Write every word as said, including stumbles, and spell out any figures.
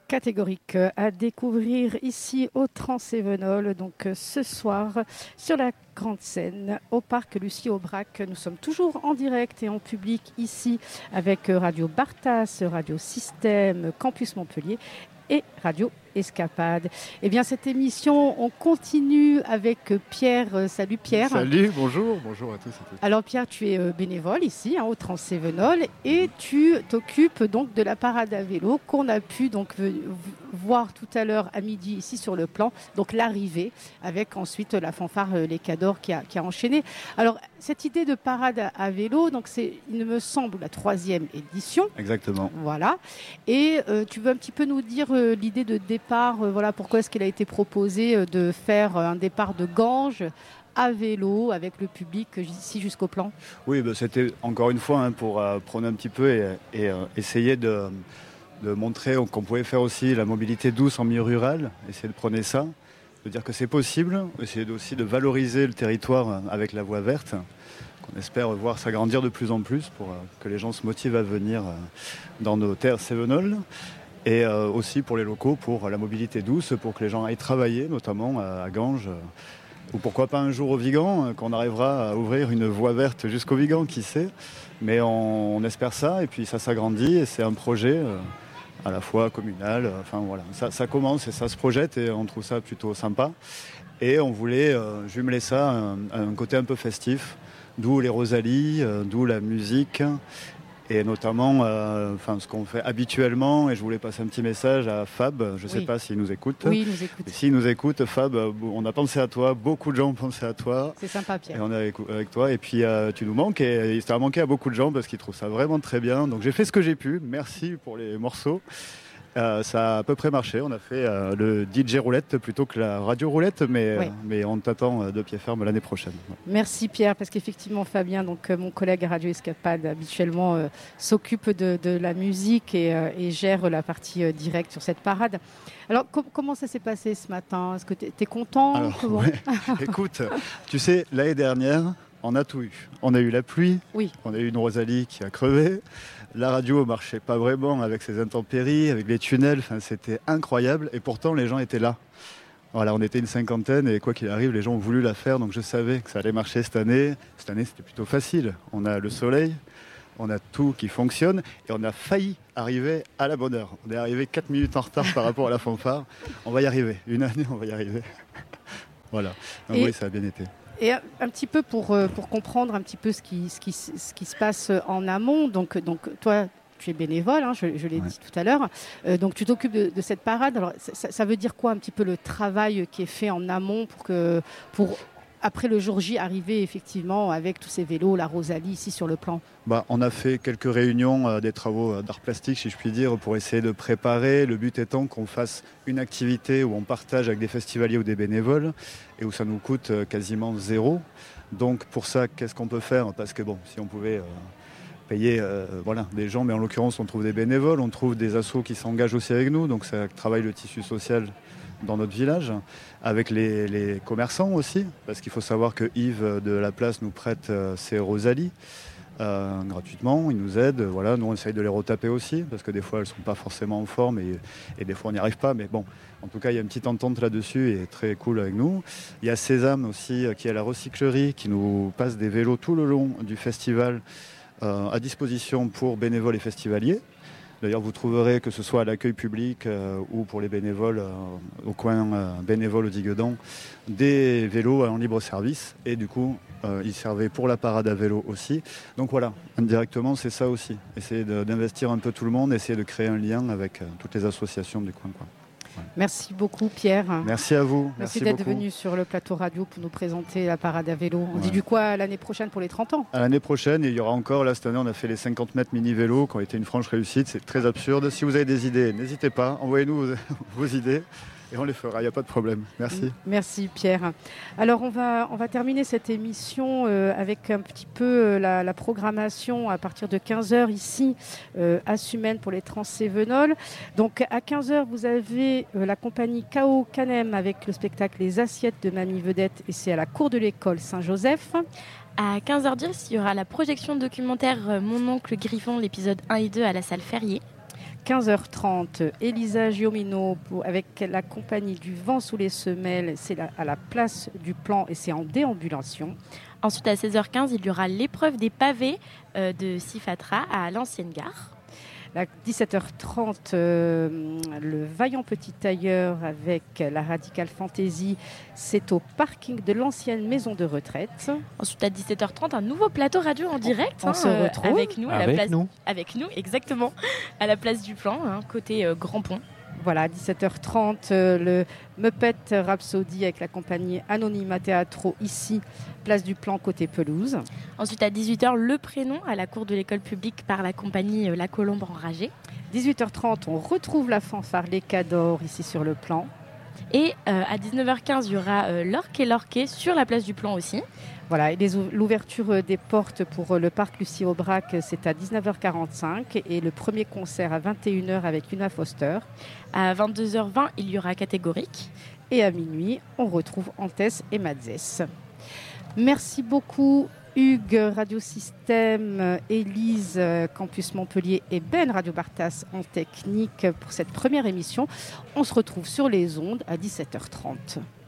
catégorique à découvrir ici au Trans-Cévenol, donc ce soir sur la grande scène au parc Lucie Aubrac. Nous sommes toujours en direct et en public ici avec Radio Bartas, Radio Système, Campus Montpellier et Radio Escapade. Eh bien, cette émission, on continue avec Pierre. Salut Pierre. Salut, bonjour, bonjour à tous et toutes. Alors Pierre, tu es bénévole ici hein, au Trans-Cévenol et tu t'occupes donc de la parade à vélo qu'on a pu donc v- voir tout à l'heure à midi ici sur le plan, donc l'arrivée avec ensuite la fanfare Les Cadors qui a, qui a enchaîné. Alors cette idée de parade à, à vélo, donc c'est, il me semble, la troisième édition. Exactement. Voilà. Et euh, tu veux un petit peu nous dire euh, l'idée de départ, euh, voilà, pourquoi est-ce qu'il a été proposé euh, de faire euh, un départ de Ganges à vélo avec le public ici jusqu'au plan? Oui, bah, c'était encore une fois hein, pour euh, prendre un petit peu et, et euh, essayer de, de montrer qu'on pouvait faire aussi la mobilité douce en milieu rural, essayer de prôner ça, de dire que c'est possible, essayer aussi de valoriser le territoire avec la voie verte, qu'on espère voir s'agrandir de plus en plus pour euh, que les gens se motivent à venir euh, dans nos terres cévenoles. Et euh, aussi pour les locaux, pour la mobilité douce, pour que les gens aillent travailler, notamment à, à Ganges, euh, ou pourquoi pas un jour au Vigan, euh, qu'on arrivera à ouvrir une voie verte jusqu'au Vigan, qui sait. Mais on, on espère ça, et puis ça s'agrandit, et c'est un projet euh, à la fois communal, euh, enfin voilà, ça, ça commence et ça se projette, et on trouve ça plutôt sympa. Et on voulait euh, jumeler ça à un, à un côté un peu festif, d'où les Rosalies, euh, d'où la musique, et notamment euh, enfin, ce qu'on fait habituellement. Et je voulais passer un petit message à Fab, je ne sais Oui. pas s'il nous écoute. Oui, il nous écoute. Et s'il nous écoute, Fab, on a pensé à toi, beaucoup de gens ont pensé à toi. C'est sympa Pierre. Et on est avec, avec toi, et puis euh, tu nous manques, et ça a manqué à beaucoup de gens parce qu'ils trouvent ça vraiment très bien. Donc j'ai fait ce que j'ai pu, merci pour les morceaux. Euh, ça a à peu près marché, on a fait euh, le D J roulette plutôt que la radio roulette, mais, Oui. euh, mais on t'attend de pied ferme l'année prochaine. Merci Pierre, parce qu'effectivement Fabien, donc euh, mon collègue à Radio Escapade, habituellement euh, s'occupe de, de la musique et, euh, et gère la partie euh, directe sur cette parade. Alors com- comment ça s'est passé ce matin? Est-ce que tu es content? Alors, Comment ouais. Écoute, tu sais, l'année dernière, on a tout eu. On a eu la pluie, Oui. on a eu une Rosalie qui a crevé, la radio ne marchait pas vraiment avec ses intempéries, avec les tunnels, enfin, c'était incroyable, et pourtant les gens étaient là. Voilà, on était une cinquantaine, et quoi qu'il arrive, les gens ont voulu la faire, donc je savais que ça allait marcher cette année. Cette année, c'était plutôt facile. On a le soleil, on a tout qui fonctionne, et on a failli arriver à la bonne heure. On est arrivé quatre minutes en retard par rapport à la fanfare. On va y arriver, une année, on va y arriver. Voilà, donc, Et- oui, ça a bien été. Et un, un petit peu pour, euh, pour comprendre un petit peu ce qui, ce qui, ce qui se passe en amont, donc, donc toi tu es bénévole, hein, je, je l'ai Ouais. dit tout à l'heure, euh, donc tu t'occupes de, de cette parade. Alors ça, ça- ça veut dire quoi un petit peu le travail qui est fait en amont pour que, pour après le jour J arriver effectivement avec tous ces vélos, la Rosalie ici sur le plan? Bah, on a fait quelques réunions, euh, des travaux euh, d'art plastique, si je puis dire, pour essayer de préparer. Le but étant qu'on fasse une activité où on partage avec des festivaliers ou des bénévoles et où ça nous coûte euh, quasiment zéro. Donc pour ça, qu'est-ce qu'on peut faire? Parce que bon, si on pouvait euh, payer euh, voilà, des gens, mais en l'occurrence, on trouve des bénévoles, on trouve des assos qui s'engagent aussi avec nous, donc ça travaille le tissu social dans notre village, avec les, les commerçants aussi, parce qu'il faut savoir que Yves de la place nous prête euh, ses Rosalies euh, gratuitement, il nous aide, voilà, nous on essaye de les retaper aussi, parce que des fois elles ne sont pas forcément en forme et, et des fois on n'y arrive pas, mais bon, en tout cas il y a une petite entente là-dessus et très cool avec nous. Il y a Sésame aussi euh, qui est à la recyclerie, qui nous passe des vélos tout le long du festival euh, à disposition pour bénévoles et festivaliers. D'ailleurs, vous trouverez, que ce soit à l'accueil public euh, ou pour les bénévoles euh, au coin euh, bénévole au Diguedan, des vélos en libre service. Et du coup, euh, ils servaient pour la parade à vélo aussi. Donc voilà, indirectement, c'est ça aussi. Essayer de, d'investir un peu tout le monde, essayer de créer un lien avec euh, toutes les associations du coin, quoi. Merci beaucoup Pierre. Merci à vous. Merci, Merci d'être beaucoup. venu sur le plateau radio pour nous présenter la parade à vélo. On Ouais. dit du quoi l'année prochaine pour les trente ans? À l'année prochaine, et il y aura encore, là cette année, on a fait les cinquante mètres mini-vélos qui ont été une franche réussite. C'est très absurde. Si vous avez des idées, n'hésitez pas, envoyez-nous vos, vos idées et on les fera, il n'y a pas de problème. Merci. Merci Pierre. Alors on va, on va terminer cette émission euh, avec un petit peu euh, la, la programmation à partir de quinze heures ici euh, à Sumène pour les Trans-Cévenols. Donc à quinze heures vous avez euh, la compagnie K O Canem avec le spectacle Les Assiettes de Mamie Vedette et c'est à la cour de l'école Saint-Joseph. À quinze heures dix, il y aura la projection documentaire euh, Mon oncle Griffon, l'épisode un et deux à la salle Ferrier. quinze heures trente, Elisa Giomino pour, avec la compagnie du Vent sous les semelles. C'est la, à la place du Plan et c'est en déambulation. Ensuite, à seize heures quinze, il y aura l'épreuve des pavés euh, de Sifatra à l'ancienne gare. À dix-sept heures trente, euh, le Vaillant Petit Tailleur avec la Radical Fantasy, c'est au parking de l'ancienne maison de retraite. Ensuite, à dix-sept heures trente, un nouveau plateau radio en direct. On, on hein, se retrouve avec nous. À avec la place, nous. Avec nous, exactement. À la place du Plan, hein, côté euh, Grand Pont. Voilà, à dix-sept heures trente, euh, le Muppet Rhapsody avec la compagnie Anonyma Teatro, ici, place du Plan, côté pelouse. Ensuite, à dix-huit heures, le prénom à la cour de l'école publique par la compagnie euh, La Colombe Enragée. dix-huit heures trente, on retrouve la fanfare Les Cadors, ici sur le Plan. Et euh, à dix-neuf heures quinze, il y aura euh, l'Orque et l'Orquet sur la place du Plan aussi. Voilà, et les, l'ouverture des portes pour le parc Lucie Aubrac, c'est à dix-neuf heures quarante-cinq et le premier concert à vingt et une heures avec Una Foster. À vingt-deux heures vingt, il y aura Catégorique. Et à minuit, on retrouve Antès et Madzès. Merci beaucoup Hugues, Radiosystème, Élise, Campus Montpellier et Ben, Radio Bartas en technique pour cette première émission. On se retrouve sur les ondes à dix-sept heures trente.